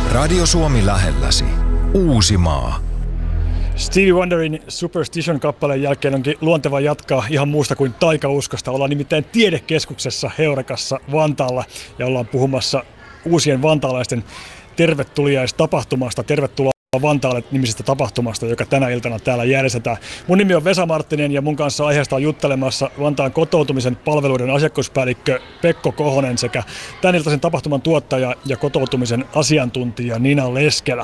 Radio Suomi lähelläsi. Uusimaa. Stevie Wonderin Superstition-kappaleen jälkeen onkin luonteva jatkaa ihan muusta kuin taikauskosta. Ollaan nimittäin tiedekeskuksessa Heurekassa Vantaalla ja ollaan puhumassa uusien vantaalaisten tervetuliaistapahtumasta. Tervetuloa Vantaalle -nimisestä tapahtumasta, joka tänä iltana täällä järjestetään. Mun nimi on Vesa Marttinen ja mun kanssa aiheesta on juttelemassa Vantaan kotoutumisen palveluiden asiakaspäällikkö Pekko Kohonen sekä tämän iltaisen tapahtuman tuottaja ja kotoutumisen asiantuntija Nina Leskelä.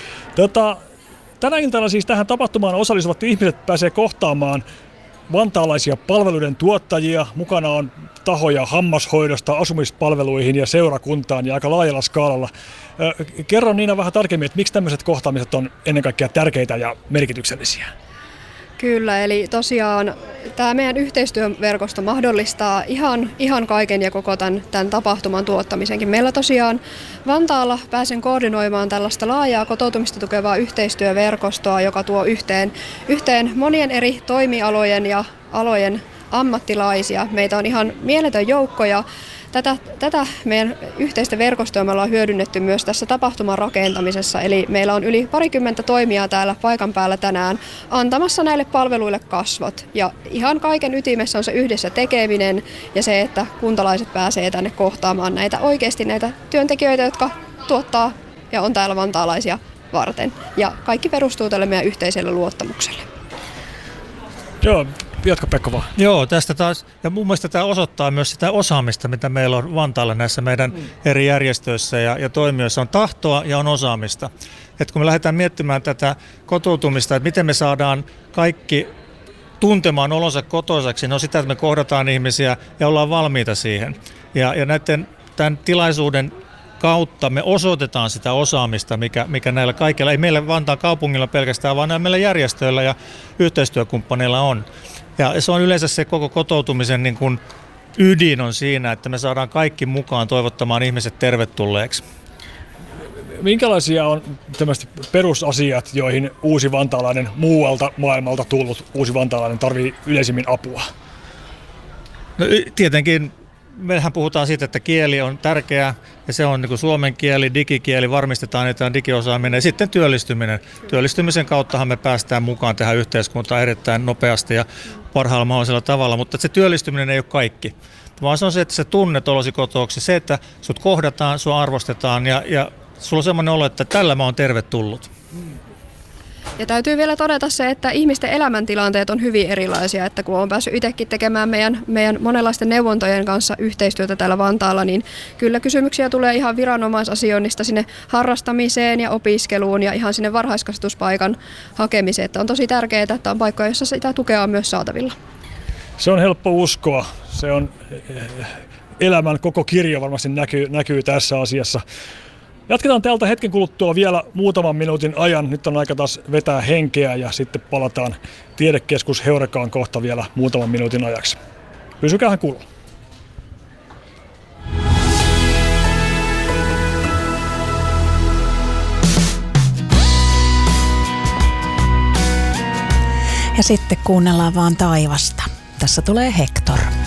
Tänä iltana siis tähän tapahtumaan osallistuvat ihmiset pääsee kohtaamaan vantaalaisia palveluiden tuottajia. Mukana on tahoja hammashoidosta, asumispalveluihin ja seurakuntaan ja aika laajalla skaalalla. Kerro Niina vähän tarkemmin, että miksi tämmöiset kohtaamiset on ennen kaikkea tärkeitä ja merkityksellisiä? Kyllä, eli tosiaan tämä meidän yhteistyöverkosto mahdollistaa ihan kaiken ja koko tämän tapahtuman tuottamisenkin. Meillä tosiaan Vantaalla pääsen koordinoimaan tällaista laajaa kotoutumista tukevaa yhteistyöverkostoa, joka tuo yhteen monien eri toimialojen ja alojen ammattilaisia. Meitä on ihan mieletön joukko ja tätä meidän yhteistä verkostoa me ollaan hyödynnetty myös tässä tapahtuman rakentamisessa. Eli meillä on yli 20 toimijaa täällä paikan päällä tänään antamassa näille palveluille kasvot. Ja ihan kaiken ytimessä on se yhdessä tekeminen ja se, että kuntalaiset pääsee tänne kohtaamaan oikeasti näitä työntekijöitä, jotka tuottaa ja on täällä vantaalaisia varten. Ja kaikki perustuu tälle meidän yhteiselle luottamukselle. Joo. Jatka Pekka vaan. Joo, tästä taas, ja mun mielestä tämä osoittaa myös sitä osaamista, mitä meillä on Vantaalla näissä meidän eri järjestöissä ja toimijoissa. On tahtoa ja on osaamista. Et kun me lähdetään miettimään tätä kotoutumista, että miten me saadaan kaikki tuntemaan olonsa kotoisaksi, niin on sitä, että me kohdataan ihmisiä ja ollaan valmiita siihen. Ja tämän tilaisuuden kautta me osoitetaan sitä osaamista, mikä näillä kaikilla, ei meillä Vantaan kaupungilla pelkästään, vaan näillä meillä järjestöillä ja yhteistyökumppaneilla on. Ja se on yleensä se koko kotoutumisen niin kuin ydin on siinä, että me saadaan kaikki mukaan toivottamaan ihmiset tervetulleeksi. Minkälaisia on tämmöiset perusasiat, joihin uusi vantaalainen, muualta maailmalta tullut uusi vantaalainen tarvitsee yleisimmin apua? No, tietenkin mehän puhutaan siitä, että kieli on tärkeää ja se on niin kuin suomen kieli, digikieli, varmistetaan, että on digiosaaminen ja sitten työllistyminen. Työllistymisen kauttahan me päästään mukaan tähän yhteiskuntaan erittäin nopeasti ja parhaalla mahdollisella tavalla, mutta se työllistyminen ei ole kaikki, vaan se on se, että sä tunnet olosi kotouksi, se, että sut kohdataan, sua arvostetaan ja sulla on semmoinen olo, että tällä mä oon tervetullut. Ja täytyy vielä todeta se, että ihmisten elämäntilanteet on hyvin erilaisia, että kun olen päässyt itsekin tekemään meidän monenlaisten neuvontojen kanssa yhteistyötä täällä Vantaalla, niin kyllä kysymyksiä tulee ihan viranomaisasioinnista sinne harrastamiseen ja opiskeluun ja ihan sinne varhaiskasvatuspaikan hakemiseen, että on tosi tärkeää, että on paikkoja, joissa sitä tukea on myös saatavilla. Se on helppo uskoa, se on elämän koko kirjo varmasti näkyy tässä asiassa. Jatketaan täältä hetken kuluttua vielä muutaman minuutin ajan. Nyt on aika taas vetää henkeä ja sitten palataan Tiedekeskus Heurekaan kohta vielä muutaman minuutin ajaksi. Pysykäähän kuulolla. Ja sitten kuunnellaan vaan taivasta. Tässä tulee Hector.